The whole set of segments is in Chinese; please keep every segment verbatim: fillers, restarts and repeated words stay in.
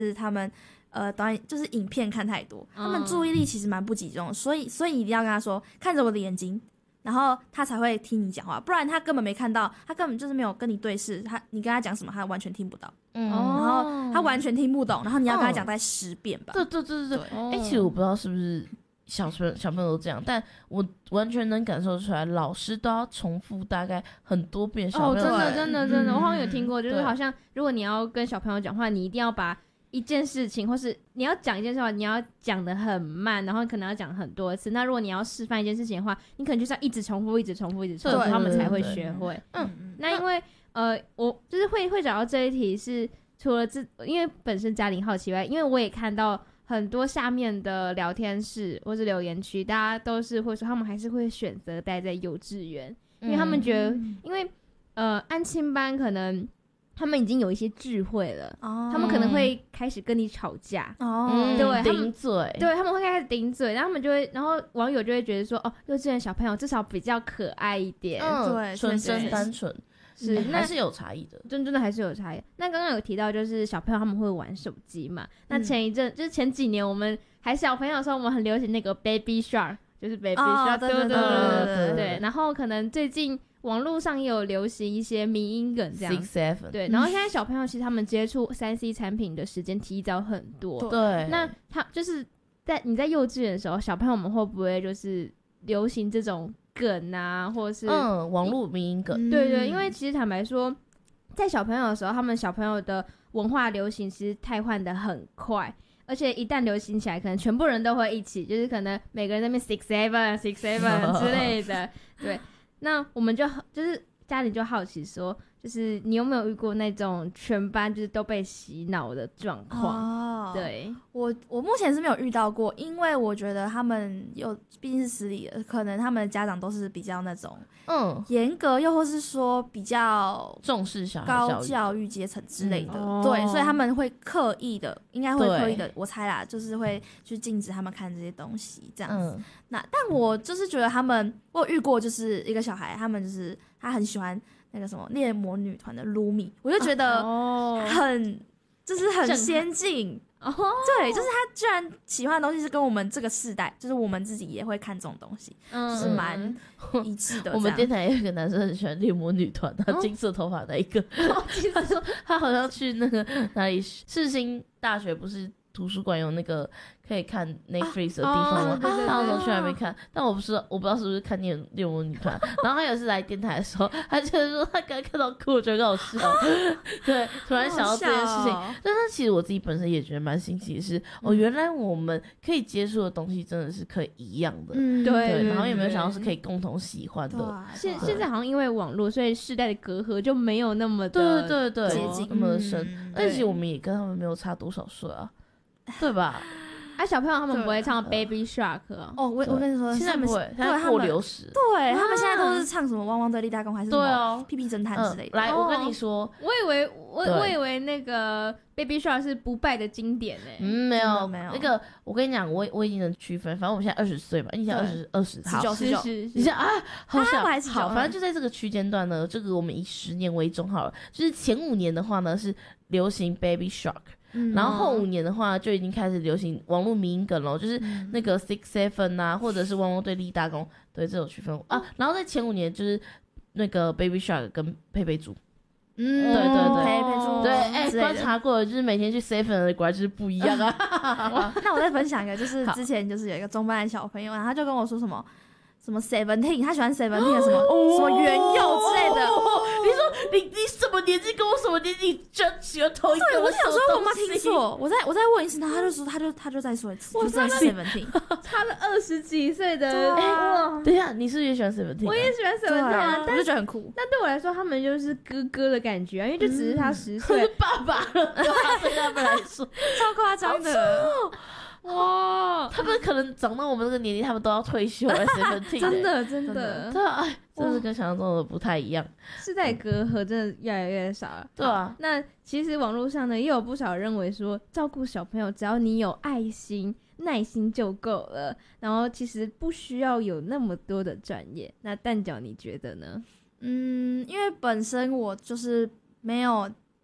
是他们呃导演就是影片看太多，他们注意力其实蛮不集中，所以所以一定要跟他说看着我的眼睛，然后他才会听你讲话，不然他根本没看到，他根本就是没有跟你对视，他你跟他讲什么他完全听不到，嗯，然后他完全听不懂，然后你要跟他讲大概十遍吧。 对对对对对，哎、欸，其实我不知道是不是小朋友小朋友都这样，但我完全能感受出来，老师都要重复大概很多遍小朋友。 哦，真的真的真的，嗯、我好像有听过，就是好像如果你要跟小朋友讲话，你一定要把一件事情，或是你要讲一件事情，你要讲得很慢，然后可能要讲很多次。那如果你要示范一件事情的话，你可能就是要一直重复，一直重复，一直重复，他们才会学会。嗯，那因为呃，我就是会会找到这一题是除了这，因为本身嘉玲好奇外，因为我也看到很多下面的聊天室或是留言区，大家都是会说他们还是会选择待在幼稚园，因为他们觉得，嗯、因为呃安亲班可能。他们已经有一些智慧了，哦、他们可能会开始跟你吵架， 哦，对，顶嘴， 对，他们会开始顶嘴，然后他们就会，然后网友就会觉得说，哦，幼稚园小朋友至少比较可爱一点， 嗯，对， 纯真单纯， 是、 欸，还是有差异的， 真真的还是有差异。那刚刚有提到，就是小朋友他们会玩手机嘛？那前一阵、嗯、就是前几年我们还小朋友的时候，我们很流行那个 Baby Shark， 就是 Baby Shark，、哦、对对对对 对, 对。然后可能最近。网络上也有流行一些迷因梗这样 six seven 对，然后现在小朋友其实他们接触 三 C 产品的时间提早很多， 对， 那他就是在你在幼稚园的时候，小朋友们会不会就是流行这种梗啊，或者是嗯网络迷因梗？ 对对，因为其实坦白说，在小朋友的时候，他们小朋友的文化流行其实汰换的很快。而且一旦流行起来，可能全部人都会一起，就是可能每个人在那边 six seven six seven 之类的，对。那我们就就是家里就好奇说，就是你有没有遇过那种全班就是都被洗脑的状况？哦，对， 我我目前是没有遇到过，因为我觉得他们又毕竟是私立的，可能他们的家长都是比较那种嗯严格，又或是说比较重视小孩高教育阶层之类的，嗯、对，所以他们会刻意的，应该会刻意的，我猜啦，就是会去禁止他们看这些东西这样子。嗯、那但我就是觉得他们，我有遇过就是一个小孩，他们就是他很喜欢那个什么猎魔女团的 Lumi， 我就觉得很、哦、就是很先进。哦，对，就是他居然喜欢的东西是跟我们这个世代，就是我们自己也会看这种东西，嗯、就是蛮一致的。 我们电台有一个男生很喜欢猎魔女团，他金色头发那一个，哦、他说他好像去那个哪里世新大学不是。图书馆有那个可以看 Netflix 的地方吗？他那时候去还没看，但我不是我不知道是不是看猎猎魔女团。然后他有一次来电台的时候，他就是说他刚看到哭，我觉得很好笑。对，突然想到这件事情。但是其实我自己本身也觉得蛮新奇的是，哦，原来我们可以接触的东西真的是可以一样的。嗯，对。对，然后有没有想到是可以共同喜欢的？ 现现在好像因为网络，所以世代的隔阂就没有那么的对对对接近那么的深。而且我们也跟他们没有差多少岁啊。对吧？ 啊，小朋友他们不会唱 Baby Shark 哦。 哦，我我跟你说， 现在不会，现在过流时。 对他们现在都是唱什么《汪汪队立大功》还是什么《屁屁侦探》之类的。 来，我跟你说， 我以为我我以为那个 Baby Shark 是不败的经典诶。 嗯，没有没有。那个我跟你讲，我我已经能区分，反正我们现在二十岁嘛，你现在二十二十， 十九十九， 你想啊，好小还是好，反正就在这个区间段呢，这个我们以十年为中好了，就是前五年的话呢是流行 Baby Shark。嗯、然后后五年的话就已经开始流行网络迷因梗了，就是那个 six seven 啊，或者是汪汪队立大功，对，这种区分啊。然后在前五年就是那个 Baby Shark 跟佩佩猪，嗯，对对对， 佩佩猪， 对，哎、欸，观察过了，就是每天去 seven 的果然就是不一样啊。 那我再分享一个，就是之前就是有一个中班的小朋友，然后他就跟我说什么。什么 Seventeen， 他喜欢 Seventeen 的什么、哦、什么原柚之类的。 哦、你说你你什么年纪跟我什么年纪真喜欢同一个？ 对，我想说我妈听错，我再我再问一次，然后他就说他就他就再说一次，就真的 Seventeen， 差了二十几岁的。 对啊， 等一下，你是不是也喜欢 Seventeen？、啊、 我也喜欢 Seventeen，、啊、 但是觉得很酷。 但对我来说，他们就是哥哥的感觉啊，因为就只是他十岁， 是爸爸了，对他们来说超夸张的。 哇， 他们可能长到我们这个年纪，他们都要退休了。Seventeen， 真的真的， 对啊，真是跟想象中的不太一样。 世代隔阂真的越来越少了。 对啊， 那其实网络上呢，也有不少认为说，照顾小朋友只要你有爱心、耐心就够了，然后其实不需要有那么多的专业。那蛋饺你觉得呢？ 嗯，因为本身我就是没有。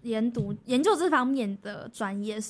研读研究这方面的专业，